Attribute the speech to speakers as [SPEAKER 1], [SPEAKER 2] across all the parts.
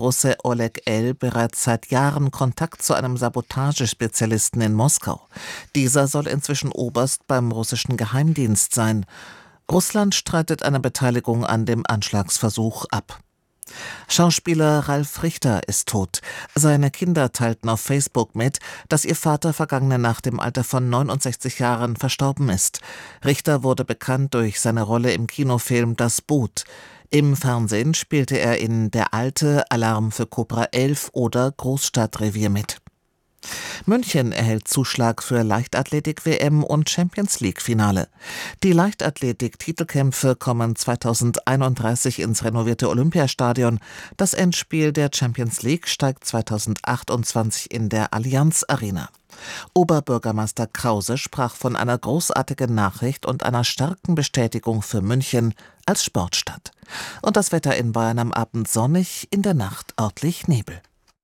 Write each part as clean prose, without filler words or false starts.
[SPEAKER 1] Russe Oleg L. bereits seit Jahren Kontakt zu einem Sabotagespezialisten in Moskau. Dieser soll inzwischen Oberst beim russischen Geheimdienst sein. Russland streitet eine Beteiligung an dem Anschlagsversuch ab. Schauspieler Ralf Richter ist tot. Seine Kinder teilten auf Facebook mit, dass ihr Vater vergangene Nacht im Alter von 69 Jahren verstorben ist. Richter wurde bekannt durch seine Rolle im Kinofilm Das Boot. Im Fernsehen spielte er in Der Alte, Alarm für Cobra 11 oder Großstadtrevier mit. München erhält Zuschlag für Leichtathletik-WM und Champions-League-Finale. Die Leichtathletik-Titelkämpfe kommen 2031 ins renovierte Olympiastadion. Das Endspiel der Champions League steigt 2028 in der Allianz Arena. Oberbürgermeister Krause sprach von einer großartigen Nachricht und einer starken Bestätigung für München als Sportstadt. Und das Wetter in Bayern am Abend sonnig, in der Nacht örtlich Nebel.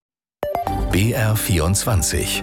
[SPEAKER 2] BR24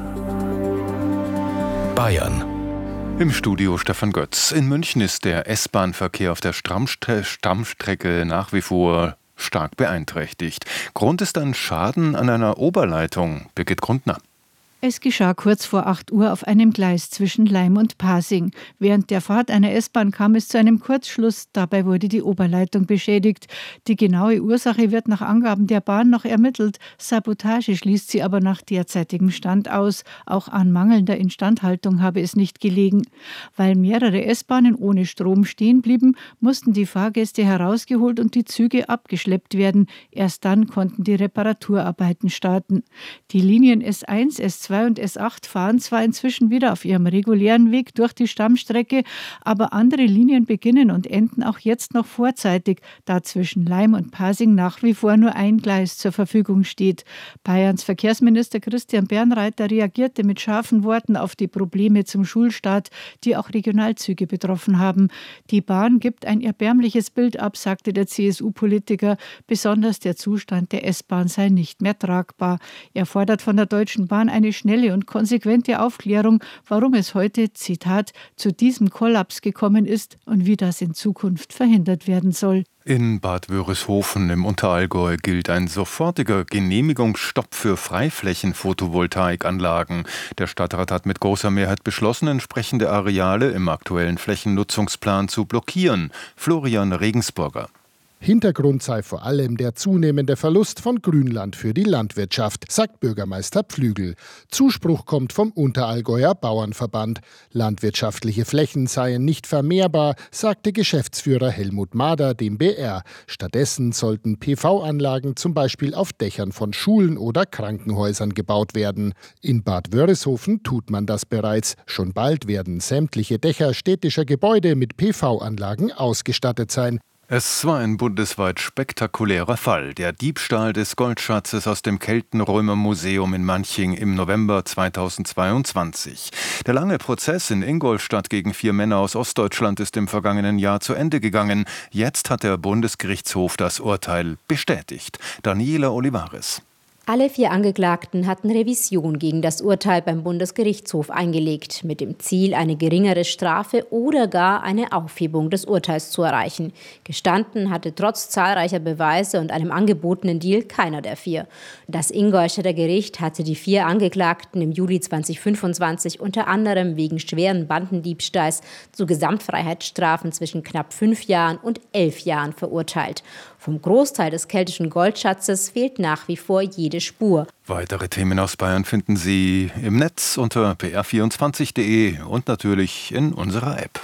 [SPEAKER 2] Bayern.
[SPEAKER 3] Im Studio Stefan Götz. In München ist der S-Bahn-Verkehr auf der Stammstrecke nach wie vor stark beeinträchtigt. Grund ist ein Schaden an einer Oberleitung. Birgit Grundner.
[SPEAKER 4] Es geschah kurz vor 8 Uhr auf einem Gleis zwischen Laim und Pasing. Während der Fahrt einer S-Bahn kam es zu einem Kurzschluss. Dabei wurde die Oberleitung beschädigt. Die genaue Ursache wird nach Angaben der Bahn noch ermittelt. Sabotage schließt sie aber nach derzeitigem Stand aus. Auch an mangelnder Instandhaltung habe es nicht gelegen. Weil mehrere S-Bahnen ohne Strom stehen blieben, mussten die Fahrgäste herausgeholt und die Züge abgeschleppt werden. Erst dann konnten die Reparaturarbeiten starten. Die Linien S1, S2 und S8 fahren zwar inzwischen wieder auf ihrem regulären Weg durch die Stammstrecke, aber andere Linien beginnen und enden auch jetzt noch vorzeitig, da zwischen Laim und Pasing nach wie vor nur ein Gleis zur Verfügung steht. Bayerns Verkehrsminister Christian Bernreiter reagierte mit scharfen Worten auf die Probleme zum Schulstart, die auch Regionalzüge betroffen haben. Die Bahn gibt ein erbärmliches Bild ab, sagte der CSU-Politiker. Besonders der Zustand der S-Bahn sei nicht mehr tragbar. Er fordert von der Deutschen Bahn eine schnelle und konsequente Aufklärung, warum es heute, Zitat, zu diesem Kollaps gekommen ist und wie das in Zukunft verhindert werden soll.
[SPEAKER 3] In Bad Wörishofen im Unterallgäu gilt ein sofortiger Genehmigungsstopp für Freiflächen-Photovoltaikanlagen. Der Stadtrat hat mit großer Mehrheit beschlossen, entsprechende Areale im aktuellen Flächennutzungsplan zu blockieren. Florian Regensburger.
[SPEAKER 5] Hintergrund sei vor allem der zunehmende Verlust von Grünland für die Landwirtschaft, sagt Bürgermeister Pflügel. Zuspruch kommt vom Unterallgäuer Bauernverband. Landwirtschaftliche Flächen seien nicht vermehrbar, sagte Geschäftsführer Helmut Mader dem BR. Stattdessen sollten PV-Anlagen zum Beispiel auf Dächern von Schulen oder Krankenhäusern gebaut werden. In Bad Wörishofen tut man das bereits. Schon bald werden sämtliche Dächer städtischer Gebäude mit PV-Anlagen ausgestattet sein.
[SPEAKER 3] Es war ein bundesweit spektakulärer Fall, der Diebstahl des Goldschatzes aus dem Keltenrömer-Museum in Manching im November 2022. Der lange Prozess in Ingolstadt gegen 4 Männer aus Ostdeutschland ist im vergangenen Jahr zu Ende gegangen. Jetzt hat der Bundesgerichtshof das Urteil bestätigt. Daniela Olivares.
[SPEAKER 6] Alle 4 Angeklagten hatten Revision gegen das Urteil beim Bundesgerichtshof eingelegt, mit dem Ziel, eine geringere Strafe oder gar eine Aufhebung des Urteils zu erreichen. Gestanden hatte trotz zahlreicher Beweise und einem angebotenen Deal keiner der 4. Das Ingolstädter Gericht hatte die 4 Angeklagten im Juli 2025 unter anderem wegen schweren Bandendiebstahls zu Gesamtfreiheitsstrafen zwischen knapp 5 Jahren und 11 Jahren verurteilt. Vom Großteil des keltischen Goldschatzes fehlt nach wie vor jede Spur.
[SPEAKER 3] Weitere Themen aus Bayern finden Sie im Netz unter br24.de und natürlich in unserer App.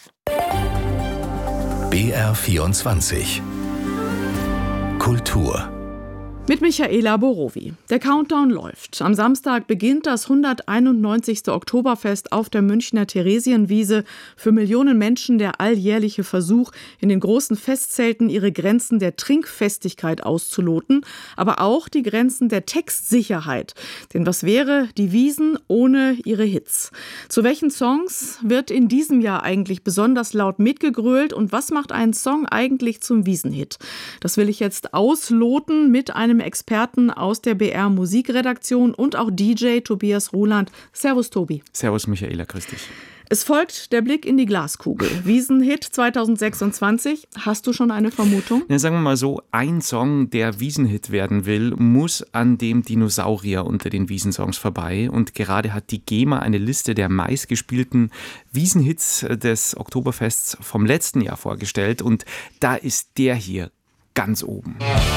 [SPEAKER 2] BR24 Kultur.
[SPEAKER 7] Mit Michaela Borowi. Der Countdown läuft. Am Samstag beginnt das 191. Oktoberfest auf der Münchner Theresienwiese. Für Millionen Menschen der alljährliche Versuch, in den großen Festzelten ihre Grenzen der Trinkfestigkeit auszuloten, aber auch die Grenzen der Textsicherheit. Denn was wäre die Wiesn ohne ihre Hits? Zu welchen Songs wird in diesem Jahr eigentlich besonders laut mitgegrölt und was macht einen Song eigentlich zum Wiesenhit? Das will ich jetzt ausloten mit einem Experten aus der BR Musikredaktion und auch DJ Tobias Ruland. Servus Tobi.
[SPEAKER 8] Servus Michaela, grüß dich.
[SPEAKER 7] Es folgt der Blick in die Glaskugel. Wiesenhit 2026. Hast du schon eine Vermutung?
[SPEAKER 8] Ja, sagen wir mal so, ein Song, der Wiesenhit werden will, muss an dem Dinosaurier unter den Wiesensongs vorbei. Und gerade hat die GEMA eine Liste der meistgespielten Wiesenhits des Oktoberfests vom letzten Jahr vorgestellt. Und da ist der hier ganz oben.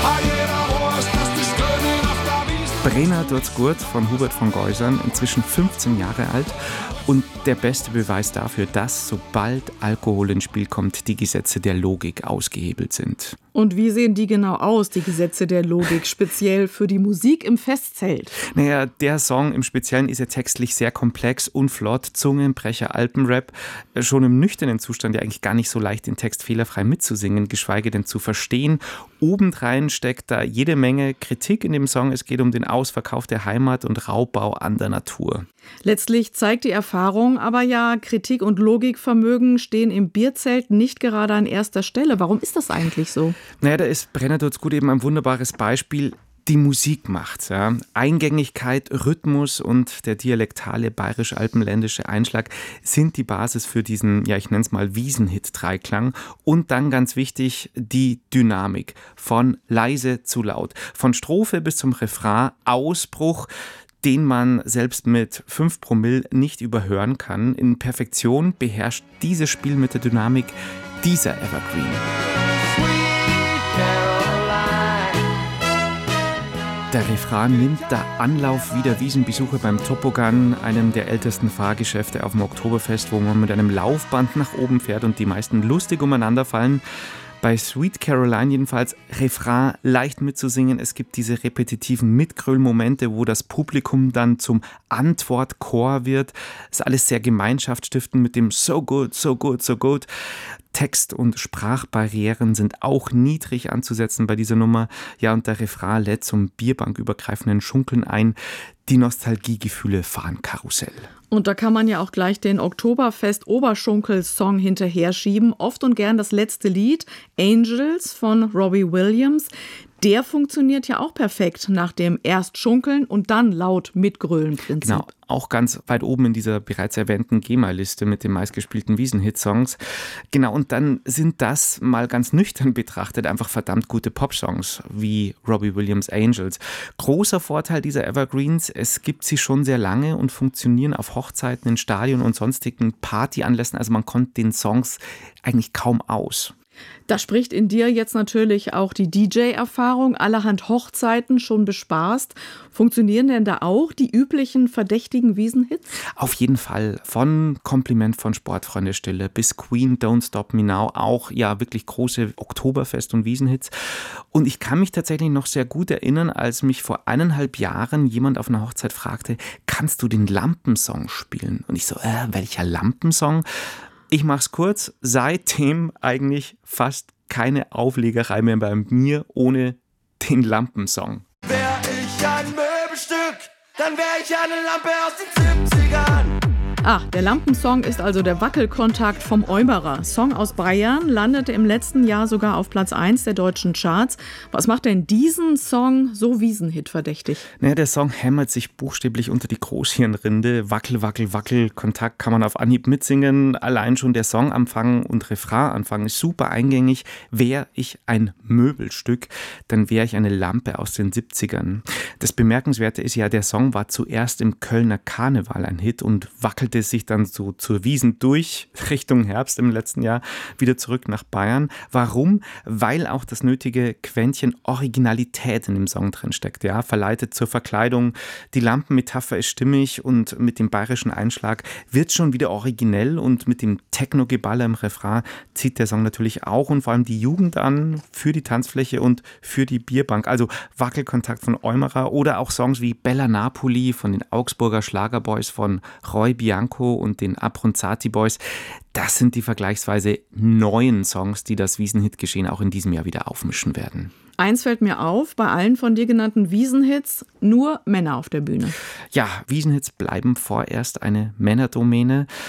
[SPEAKER 8] Brenner tut's gut von Hubert von Geusern, inzwischen 15 Jahre alt. Und der beste Beweis dafür, dass sobald Alkohol ins Spiel kommt, die Gesetze der Logik ausgehebelt sind.
[SPEAKER 7] Und wie sehen die genau aus, die Gesetze der Logik, speziell für die Musik im Festzelt?
[SPEAKER 8] Naja, der Song im Speziellen ist ja textlich sehr komplex und flott, Zungenbrecher, Alpenrap. Schon im nüchternen Zustand ja eigentlich gar nicht so leicht, den Text fehlerfrei mitzusingen, geschweige denn zu verstehen. Obendrein steckt da jede Menge Kritik in dem Song. Es geht um den Ausverkauf der Heimat und Raubbau an der Natur.
[SPEAKER 7] Letztlich zeigt die Erfahrung aber ja, Kritik und Logikvermögen stehen im Bierzelt nicht gerade an erster Stelle. Warum ist das eigentlich so?
[SPEAKER 8] Naja, da ist Brenner tut's gut eben ein wunderbares Beispiel. Die Musik macht's. Ja. Eingängigkeit, Rhythmus und der dialektale bayerisch-alpenländische Einschlag sind die Basis für diesen, ja ich nenne es mal Wiesenhit-Dreiklang. Und dann ganz wichtig, die Dynamik. Von leise zu laut. Von Strophe bis zum Refrain, Ausbruch, den man selbst mit 5 Promille nicht überhören kann. In Perfektion beherrscht dieses Spiel mit der Dynamik dieser Evergreen. Der Refrain nimmt der Anlauf wie der Wiesenbesucher beim Topogan, einem der ältesten Fahrgeschäfte auf dem Oktoberfest, wo man mit einem Laufband nach oben fährt und die meisten lustig umeinander fallen. Bei Sweet Caroline jedenfalls Refrain leicht mitzusingen. Es gibt diese repetitiven Mitgröl-Momente, wo das Publikum dann zum Antwortchor wird. Das ist alles sehr gemeinschaftsstiftend mit dem So good, so good, so good. Text- und Sprachbarrieren sind auch niedrig anzusetzen bei dieser Nummer. Ja, und der Refrain lädt zum bierbankübergreifenden Schunkeln ein. Die Nostalgiegefühle fahren Karussell.
[SPEAKER 7] Und da kann man ja auch gleich den Oktoberfest-Oberschunkel-Song hinterher schieben. Oft und gern das letzte Lied, Angels von Robbie Williams. Der funktioniert ja auch perfekt nach dem erst Schunkeln und dann laut Mitgrölen-Prinzip.
[SPEAKER 8] Genau, auch ganz weit oben in dieser bereits erwähnten GEMA-Liste mit den meistgespielten Wiesenhit-Songs. Genau, und dann sind das mal ganz nüchtern betrachtet einfach verdammt gute Popsongs wie Robbie Williams' Angels. Großer Vorteil dieser Evergreens, es gibt sie schon sehr lange und funktionieren auf Hochzeiten, in Stadien und sonstigen Partyanlässen. Also man kommt den Songs eigentlich kaum aus.
[SPEAKER 7] Da spricht in dir jetzt natürlich auch die DJ-Erfahrung, allerhand Hochzeiten schon bespaßt. Funktionieren denn da auch die üblichen verdächtigen Wiesenhits?
[SPEAKER 8] Auf jeden Fall. Von Kompliment von Sportfreunde Stille bis Queen, Don't Stop Me Now. Auch ja wirklich große Oktoberfest- und Wiesenhits. Und ich kann mich tatsächlich noch sehr gut erinnern, als mich vor 1,5 Jahren jemand auf einer Hochzeit fragte, kannst du den Lampensong spielen? Und ich so, welcher Lampensong? Ich mach's kurz, seitdem eigentlich fast keine Auflegerei mehr bei mir ohne den Lampensong.
[SPEAKER 9] Wär ich ein Möbelstück, dann wär ich eine Lampe aus den 70ern.
[SPEAKER 7] Ach, der Lampensong ist also der Wackelkontakt vom Eumerer. Song aus Bayern, landete im letzten Jahr sogar auf Platz 1 der deutschen Charts. Was macht denn diesen Song so Wiesenhit verdächtig?
[SPEAKER 8] Naja, der Song hämmert sich buchstäblich unter die Großhirnrinde. Wackel, wackel, wackel, Kontakt kann man auf Anhieb mitsingen. Allein schon der Songanfang und Refrainanfang ist super eingängig. Wär ich ein Möbelstück, dann wäre ich eine Lampe aus den 70ern. Das Bemerkenswerte ist ja, der Song war zuerst im Kölner Karneval ein Hit und wackelte sich dann so zur Wiesn durch, Richtung Herbst im letzten Jahr, wieder zurück nach Bayern. Warum? Weil auch das nötige Quäntchen Originalität in dem Song drin steckt. Ja? Verleitet zur Verkleidung. Die Lampenmetapher ist stimmig und mit dem bayerischen Einschlag wird schon wieder originell und mit dem Techno-Geballer im Refrain zieht der Song natürlich auch und vor allem die Jugend an für die Tanzfläche und für die Bierbank. Also Wackelkontakt von Eumerer oder auch Songs wie Bella Napoli von den Augsburger Schlagerboys von Roy Bianco und den Abronzati Boys. Das sind die vergleichsweise neuen Songs, die das Wiesenhit-Geschehen auch in diesem Jahr wieder aufmischen werden.
[SPEAKER 7] Eins fällt mir auf, bei allen von dir genannten Wiesenhits nur Männer auf der Bühne.
[SPEAKER 8] Ja, Wiesenhits bleiben vorerst eine Männerdomäne.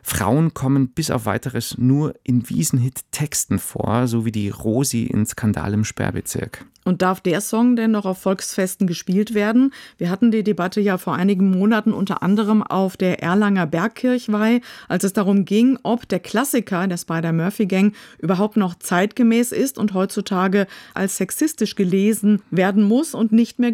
[SPEAKER 8] Frauen kommen bis auf Weiteres nur in Wiesenhit-Texten vor, so wie die Rosi in Skandal im Sperrbezirk.
[SPEAKER 7] Und darf der Song denn noch auf Volksfesten gespielt werden? Wir hatten die Debatte ja vor einigen Monaten unter anderem auf der Erlanger Bergkirchweih, als es darum ging, ob der Klassiker der Spider-Murphy-Gang überhaupt noch zeitgemäß ist und heutzutage als sexistisch gelesen werden muss und nicht mehr